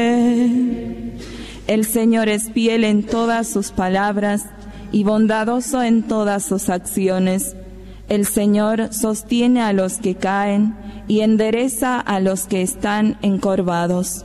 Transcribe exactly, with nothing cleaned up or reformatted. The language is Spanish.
El Señor es fiel en todas sus palabras y bondadoso en todas sus acciones. El Señor sostiene a los que caen y endereza a los que están encorvados.